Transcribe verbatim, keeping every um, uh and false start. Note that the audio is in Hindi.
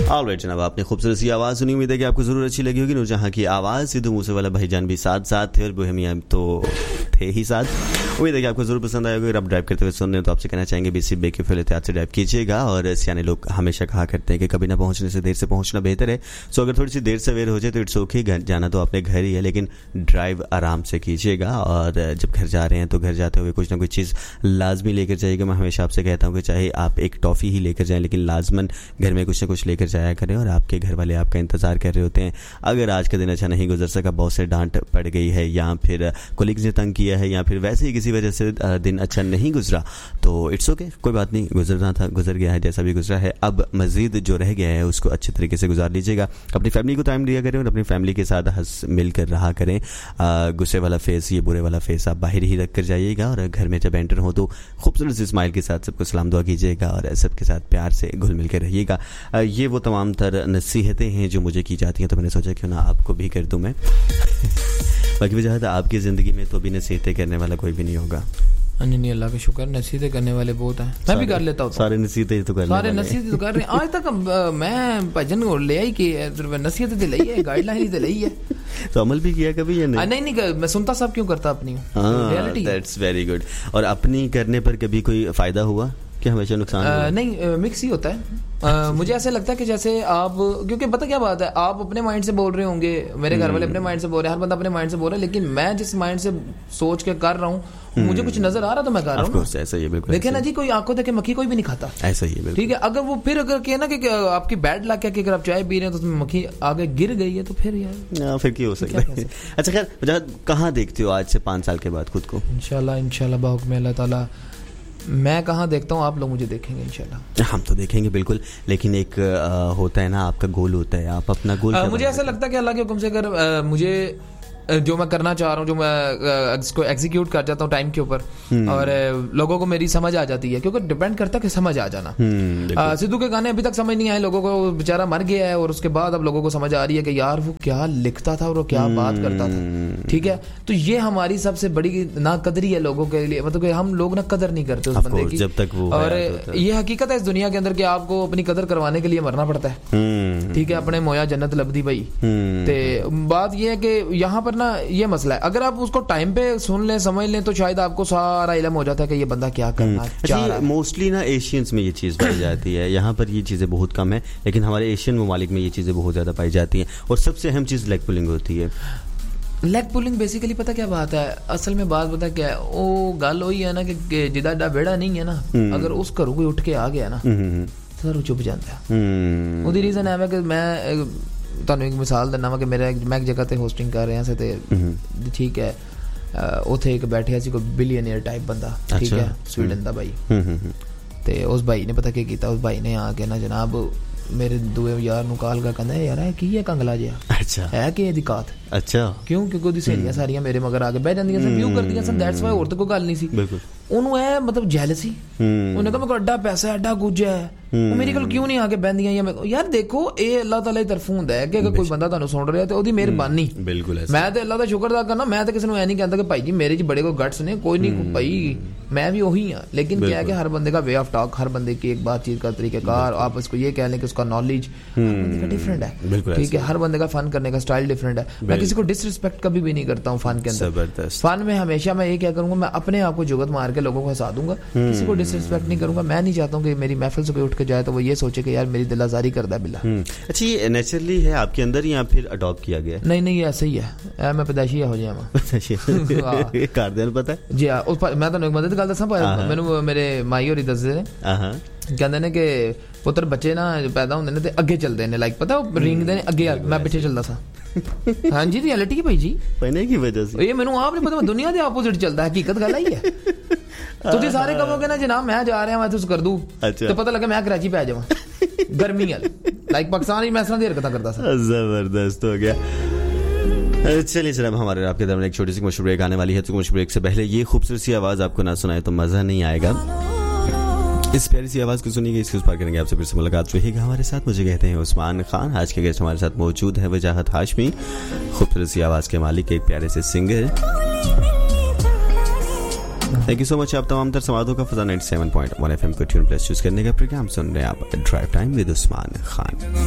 ऑलराइट जनाब, आपने खूबसूरत सी आवाज़ सुनी, उम्मीद है कि आपको ज़रूर अच्छी लगी होगी। नूरजहां की आवाज़, सिद्धू मूसेवाला भाईजान भी साथ साथ थे और बोहेमिया तो थे ही साथ। उम्मीद है कि आपको ज़रूर पसंद आएगा। अगर आप ड्राइव करते हुए सुन रहे हो तो आपसे कहना चाहेंगे बेसिक बेखौफ एहतियात से ड्राइव कीजिएगा। और सियाने लोग हमेशा कहा करते हैं कि कभी ना पहुंचने से देर से पहुंचना बेहतर है। सो अगर थोड़ी सी देर सवेर हो जाए तो इट्स ओके, घर जाना तो अपने घर ही है, लेकिन ड्राइव आराम से कीजिएगा। और जब घर जा रहे हैं तो घर जाते हुए कुछ ना कुछ चीज़ लाजमी लेकर जाइएगा। मैं हमेशा आपसे कहता हूँ कि चाहे आप एक टॉफ़ी ही लेकर जाएँ, लेकिन लाजमन घर में कुछ ना कुछ लेकर जाया करें। और आपके घर वाले आपका इंतज़ार कर रहे होते हैं। अगर आज का दिन अच्छा नहीं गुजर सका, बहुत से डांट पड़ गई है, या फिर कोलीग्स ने तंग किया है, या फिर वैसे ही किसी वजह से दिन अच्छा नहीं गुजरा, तो इट्स ओके, कोई बात नहीं, गुजरना था गुजर गया है, जैसा भी गुजरा है। अब मजीद जो रह गया है उसको अच्छे तरीके से गुजार लीजिएगा। अपनी फैमिली को टाइम दिया करें और अपनी फैमिली के साथ हंस मिलकर रहा करें। गुस्से वाला फेस, ये बुरे वाला फेस आप बाहर ही रख कर जाइएगा। और घर में जब एंटर हो तो खूबसूरत सी स्माइल के साथ सबको सलाम दुआ कीजिएगा और सबके साथ प्यार से घुल मिल कर रहिएगा। ये वो तमाम तर नसीहतें हैं जो मुझे की जाती हैं, तो मैंने सोचा क्यों ना आपको भी कर दूं मैं। बाकी वजह था आपकी ज़िंदगी में तो भी नसीहतें करने वाला कोई भी नहीं होगा। नहीं नहीं, अल्लाह का शुक्र, नसीहतें करने वाले बहुत हैं। मैं भी कर लेता हूँ, सारे नसीहतें तो कर सारे नसीहतें तो कर रहे हैं। आज तक मैं भजन ले आई कि नसीहतें तो ली है, गाइडलाइन तो ली है, तो अमल भी किया कभी या नहीं? नहीं नहीं, मैं सुनता सब क्यों करता अपनी रियलिटी। That's very good. और अपनी करने पर कभी कोई फायदा हुआ कि हमेशा नुकसान हुआ? नहीं, मिक्स ही होता है। Uh, मुझे ऐसे लगता है कि जैसे आप, क्योंकि पता क्या बात है, आप अपने माइंड से बोल रहे होंगे, मेरे घर वाले अपने माइंड से बोल रहे हैं, हर बंदा अपने माइंड से बोल रहा है, लेकिन मैं जिस माइंड से सोच के कर रहा हूँ मुझे कुछ नजर आ रहा तो मैं कर रहा हूँ। ऐसा ही बिल्कुल। देखिए ना जी, कोई आंखों देखे मक्खी कोई भी नहीं खाता, ऐसा ही। ठीक है, अगर वो फिर अगर कहे ना कि आपकी बैड लक है कि अगर आप चाय पी रहे हैं तो उसमें मक्खी आगे गिर गई है, तो फिर यार फिर क्या हो सकता है। अच्छा खैर, कहाँ देखते हो आज से पाँच साल के बाद खुद को? इंशाल्लाह इंशाल्लाह बाहुक्म अल्लाह ताला। मैं कहाँ देखता हूँ, आप लोग मुझे देखेंगे इंशाल्लाह। हम तो देखेंगे बिल्कुल, लेकिन एक आ, होता है ना, आपका गोल होता है, आप अपना गोल। मुझे ऐसा लगता है कि अल्लाह के हुक्म से अगर आ, मुझे जो मैं करना चाह रहा हूँ, जो मैं इसको एग्जीक्यूट कर जाता हूँ टाइम के ऊपर, और लोगों को मेरी समझ आ जाती है, क्योंकि डिपेंड करता है कि समझ आ जाना। सिद्धू के गाने अभी तक समझ नहीं आए लोगों को, बेचारा मर गया है और उसके बाद अब लोगों को समझ आ रही है कि यार वो क्या लिखता था और वो क्या बात करता था। ठीक है, तो ये हमारी सबसे बड़ी नाकदरी है लोगों के लिए, मतलब कि हम लोग ना कदर नहीं करते उस बंदे की, जब तक वो। और ये हकीकत है इस दुनिया के अंदर कि आपको अपनी कदर करवाने के लिए मरना पड़ता है। ठीक है, अपने मोया जन्नत लबदी भाई। तो बात ये है कि यहाँ पर ना ये मसला है, अगर आप उसको टाइम पे सुन लें, समझ लें, तो शायद आपको सारा इल्म हो जाता है कि ये बंदा क्या करना चाह रहा है। मोस्टली ना एशियंस में ये चीज़ पाई जाती है, यहाँ पर ये चीज़ें बहुत कम है, लेकिन हमारे एशियन ममालिक में ये चीज़ें बहुत ज़्यादा पाई जाती हैं। और सबसे अहम चीज़ लेग पुलिंग होती है। लेग पुलिंग बेसिकली पता क्या बात है, असल में बात पता क्या है, वो गल वही है ना कि जिदा डा बेड़ा नहीं है ना, अगर उस घरों कोई उठ के आ गया ना सर चुप जाता है। ਉਹਦੀ रीजन है कि मैं ਤੁਹਾਨੂੰ ਇੱਕ ਮਿਸਾਲ ਦਿੰਦਾ ਵਾਂ ਕਿ ਮੇਰੇ ਮੈਂ ਇੱਕ ਜਗ੍ਹਾ ਤੇ ਹੋਸਟਿੰਗ ਕਰ ਰਿਹਾ ਸੀ ਤੇ ਠੀਕ ਹੈ, ਉੱਥੇ ਇੱਕ ਬੈਠਿਆ ਸੀ ਕੋਈ ਬਿਲੀਅਨਰ ਟਾਈਪ ਬੰਦਾ, ਠੀਕ ਹੈ, ਸਵੀਡਨ ਦਾ ਭਾਈ। ਤੇ ਉਸ ਭਾਈ ਨੇ ਪਤਾ ਕੀ ਕੀਤਾ, ਉਸ ਭਾਈ ਨੇ ਆ ਕੇ ਨਾ ਜਨਾਬ ਮੇਰੇ ਦੂਏ ਯਾਰ ਨੂੰ ਕਾਲ ਕਰ ਕਹਿੰਦਾ ਯਾਰ ਇਹ ਕੀ ਹੈ ਕੰਗਲਾ ਜਿਹਾ, ਅੱਛਾ ਹੈ ਕਿ ਇਹਦੀ ਕਾਤ, ਅੱਛਾ ਕਿਉਂ, ਕਿਉਂਕਿ ਉਹਦੀ ਸਹੇਲੀਆਂ ਸਾਰੀਆਂ ਮੇਰੇ ਮਗਰ ਆ ਕੇ ਬਹਿ ਜਾਂਦੀਆਂ ਸਨ, ਵਿਊ ਕਰਦੀਆਂ ਸਨ, ਦੈਟਸ ਵਾਈ, ਹੋਰ ਤਾਂ ਕੋਈ ਗੱਲ ਨਹੀਂ ਸੀ। ਉਹਨੂੰ ਇਹ ਮਤਲਬ ਜੈਲਸੀ, ਉਹਨੇ ਕਹਾ ਮੇਰੇ ਕੋਲ ਐਡਾ ਪੈਸਾ ਐਡਾ ਕੁਝ ਹੈ, ਉਹ ਮੇਰੇ ਕੋਲ ਕਿਉਂ ਨਹੀਂ ਆ ਕੇ ਬਹਿੰਦੀਆਂ, ਜਾਂ ਯਾਰ ਦੇਖੋ ਇਹ ਅੱਲਾਹ ਤਾਲਾ ਦੀ ਤਰਫੋਂ ਹੁੰਦਾ ਹੈ ਕਿ ਅਗਰ ਕੋਈ ਬੰਦਾ ਤੁਹਾਨੂੰ ਸੁਣ ਰਿਹਾ ਤੇ ਉਹਦੀ ਮਿਹਰਬਾਨੀ। ਬਿਲਕੁਲ, ਮੈਂ ਤੇ ਅੱਲਾਹ ਦਾ ਸ਼ੁਕਰ ਅਦਾ ਕਰਨਾ, ਮੈਂ ਤਾਂ ਕਿਸੇ ਨੂੰ ਐ ਨਹੀਂ ਕਹਿੰਦਾ ਕਿ ਭਾਈ ਜੀ ਮੇਰੇ 'ਚ ਬੜੇ ਕੋਈ ਗਟਸ ਨੇ, कोई नहीं भाई, मैं भी वही हूँ, लेकिन क्या है कि हर बंदे का वे ऑफ टॉक, हर बंदे की एक बातचीत का तरीक़ाकार, आप उसको ये कह लें कि उसका नॉलेज हर बंदे का डिफरेंट है। ठीक है, हर बंदे का फन करने का स्टाइल डिफरेंट है। मैं किसी को डिसरिस्पेक्ट कभी भी नहीं करता हूँ फन के अंदर। फन में हमेशा मैं ये क्या करूंगा, मैं अपने आप को जुगत मार के लोगों को हंसा दूंगा, किसी को डिसरिस्पेक्ट नहीं करूंगा। मैं नहीं चाहता हूँ कि मेरी महफिल से कोई उठ के जाए तो वो ये सोचे कि यार मेरी दिलाजारी कर दा बिल्ला। अच्छा, ये नेचुरली है आपके अंदर या फिर अडॉप्ट किया गया? नहीं नहीं, ये ऐसे ही है, मैं पैदाइशी हो जाए पता है जी। मैं तो मदद गल दसा, ਮੈਨੂੰ ਮੇਰੇ ਮਾਈ ਹੋਰੀ ਦੱਸਦੇ ਨੇ, ਕਹਿੰਦੇ ਨੇ ਕਿ ਪੁੱਤਰ ਬੱਚੇ ਨਾ ਪੈਦਾ ਹੁੰਦੇ ਨੇ ਤੇ ਅੱਗੇ ਚੱਲਦੇ ਨੇ, ਲਾਈਕ ਪਤਾ ਉਹ ਰਿੰਗਦੇ ਨੇ ਅੱਗੇ, ਮੈਂ ਪਿੱਛੇ ਚੱਲਦਾ ਸਾਂ। ਹਾਂਜੀ ਰਿਐਲਿਟੀ ਹੈ ਭਾਈ ਜੀ, ਪਹਿਨੇ ਕੀ ਵਜ੍ਹਾ ਸੀ ਇਹ ਮੈਨੂੰ ਆਪ ਨਹੀਂ ਪਤਾ, ਮੈਂ ਦੁਨੀਆ ਦੇ ਆਪੋਜ਼ਿਟ ਚੱਲਦਾ, ਹਕੀਕਤ ਗੱਲ ਆਈ ਹੈ। ਤੁਸੀਂ ਸਾਰੇ ਕਹੋਗੇ ਨਾ ਜਨਾਬ ਮੈਂ ਜਾ ਰਿਹਾ ਮੈਂ ਤੁਸੀਂ ਕਰ ਦੂ, ਤੇ ਪਤਾ ਲੱਗਾ ਮੈਂ ਕਰਾਚੀ ਪੈ ਜਾਵਾਂ ਗਰਮੀ ਵਾਲ, ਲਾਈਕ ਪਾਕਿस्तान ही मैं इस तरह दी हरकतां करता था। जबरदस्त हो गया। चलिए जनाब, हमारे आपके दरमियान एक छोटी सी मशहूर ब्रेक आने वाली है, तो मशहूर ब्रेक से पहले ये खूबसूरत सी आवाज़ आपको ना सुनाए तो मज़ा नहीं आएगा। इस प्यारी सी आवाज़ को सुनिएगा, इसके उस पार करेंगे, आपसे फिर से मुलाकात रहेगा हमारे साथ। मुझे कहते हैं उस्मान खान। आज के गेस्ट हमारे साथ मौजूद है वजाहत हाशमी, खूबसूरत सी आवाज़ के मालिक, एक प्यारे से singer. Thank you so much. आप तमाम तर समादों का फजा ninety seven point one F M को ट्यून प्लस चूज करने का प्रोग्राम सुन रहे हैं आप, drive time with Usman Khan.